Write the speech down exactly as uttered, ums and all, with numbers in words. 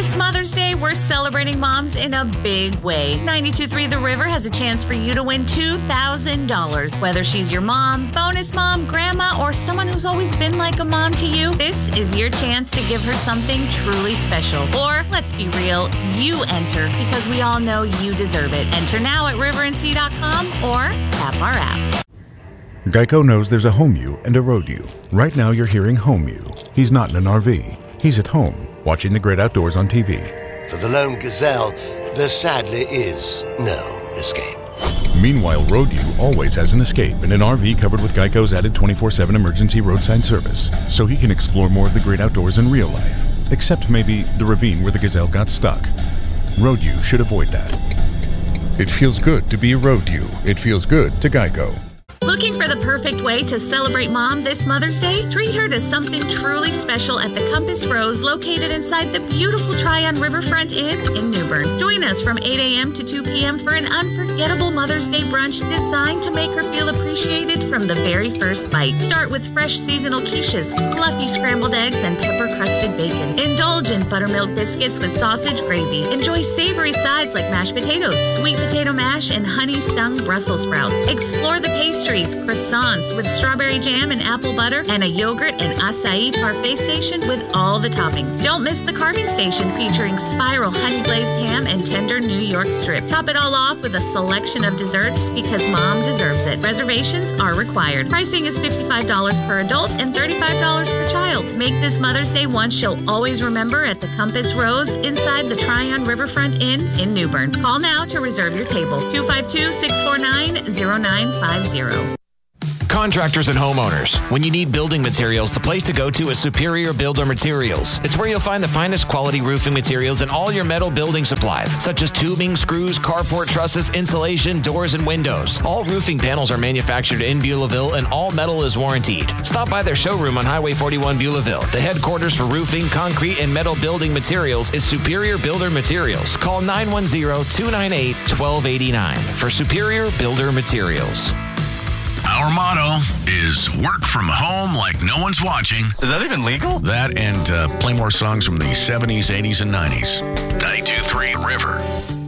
This Mother's Day, we're celebrating moms in a big way. ninety-two point three The River has a chance for you to win two thousand dollars. Whether she's your mom, bonus mom, grandma, or someone who's always been like a mom to you, this is your chance to give her something truly special. Or, let's be real, you enter because we all know you deserve it. Enter now at river n c dot com or tap our app. Geico knows there's a home you and a road you. Right now you're hearing home you. He's not in an R V. He's at home, watching the great outdoors on T V. For the lone gazelle, there sadly is no escape. Meanwhile, Road U always has an escape in an R V covered with Geico's added twenty-four seven emergency roadside service, so he can explore more of the great outdoors in real life, except maybe the ravine where the gazelle got stuck. Road U should avoid that. It feels good to be a Road U. It feels good to Geico. Looking for the perfect way to celebrate mom this Mother's Day? Treat her to something truly special at the Compass Rose located inside the beautiful Tryon Riverfront Inn in New Bern. Join us from eight a.m. to two p.m. for an unforgettable Mother's Day brunch designed to make her feel appreciated from the very first bite. Start with fresh seasonal quiches, fluffy scrambled eggs, and pepper-crusted bacon. Indulge in buttermilk biscuits with sausage gravy. Enjoy savory sides like mashed potatoes, sweet potato mash, and honey-stung Brussels sprouts. Explore the pastries, croissants with strawberry jam and apple butter, and a yogurt and acai parfait station with all the toppings. Don't miss the carving station featuring spiral honey glazed ham and tender New York strip. Top it all off with a selection of desserts because mom deserves it. Reservations are required. Pricing is fifty-five dollars per adult and thirty-five dollars per child. Make this Mother's Day one she'll always remember at the Compass Rose inside the Tryon Riverfront Inn in New Bern. Call now to reserve your table. two five two, six four nine, zero nine five zero. Contractors and homeowners, when you need building materials, the place to go to is Superior Builder Materials. It's where you'll find the finest quality roofing materials and all your metal building supplies, such as tubing, screws, carport trusses, insulation, doors, and windows. All roofing panels are manufactured in Beulahville, and all metal is warrantied. Stop by their showroom on Highway forty-one, Beulahville. The headquarters for roofing, concrete, and metal building materials is Superior Builder Materials. Call nine one zero, two nine eight, one two eight nine for Superior Builder Materials. Our motto is work from home like no one's watching. Is that even legal? That and uh, play more songs from the seventies, eighties, and nineties. ninety-two point three River.